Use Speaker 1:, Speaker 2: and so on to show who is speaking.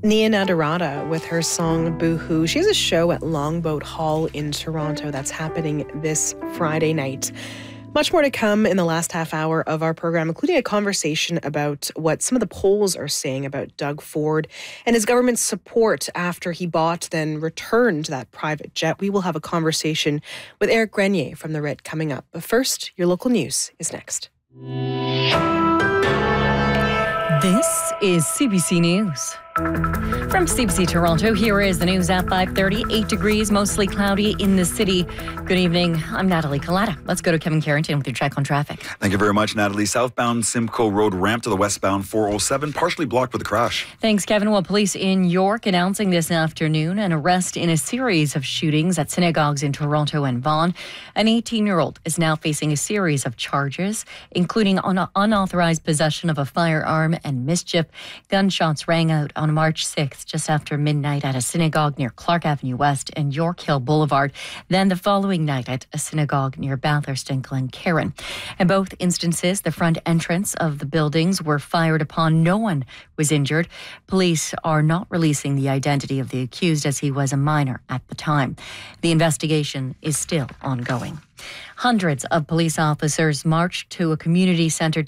Speaker 1: Nia Nadarada with her song Boohoo. She has a show at Longboat Hall in Toronto that's happening this Friday night. Much more to come in the last half hour of our program, including a conversation about what some of the polls are saying about Doug Ford and his government's support after he bought, then returned that private jet. We will have a conversation with Eric Grenier from The Writ coming up. But first, your local news is next.
Speaker 2: This is CBC News. From CBC Toronto, here is the news at 5:30. 8 degrees, mostly cloudy in the city. Good evening. I'm Natalie Collada. Let's go to Kevin Carrington with your check on traffic.
Speaker 3: Thank you very much, Natalie. Southbound Simcoe Road ramp to the westbound 407, partially blocked with a crash.
Speaker 2: Thanks, Kevin. Well, police in York announcing this afternoon an arrest in a series of shootings at synagogues in Toronto and Vaughan. An 18-year-old is now facing a series of charges, including unauthorized possession of a firearm and mischief. Gunshots rang out on March 6th, just after midnight at a synagogue near Clark Avenue West and York Hill Boulevard. Then the following night at a synagogue near Bathurst and Glencairn. In both instances, the front entrance of the buildings were fired upon. No one was injured. Police are not releasing the identity of the accused as he was a minor at the time. The investigation is still ongoing. Hundreds of police officers marched to a community centre